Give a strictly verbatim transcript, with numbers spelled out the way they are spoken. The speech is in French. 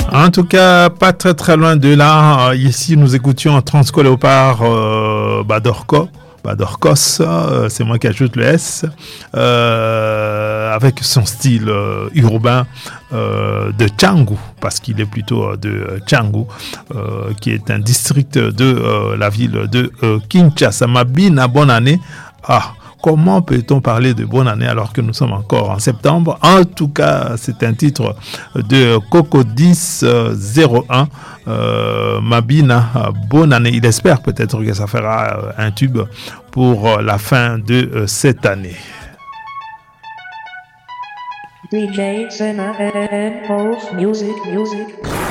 En tout cas, pas très très loin de là. Ici, nous écoutions Transco Léopard euh, Badorko. Badorkos, euh, c'est moi qui ajoute le S, euh, avec son style euh, urbain euh, de Canggu, parce qu'il est plutôt de Canggu, euh, qui est un district de euh, la ville de euh, Kinshasa. Mabina, bonne année. Ah, comment peut-on parler de bonne année alors que nous sommes encore en septembre? En tout cas, c'est un titre de Coco dix zéro un. Euh, Mabina, bonne année. Il espère peut-être que ça fera un tube pour la fin de cette année. D J Senna and Pulse Music Music.